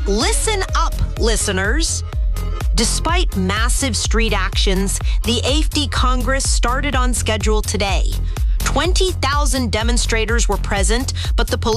Listen up, listeners. Despite massive street actions, the AFD Congress started on schedule today. 20,000 demonstrators were present, but the police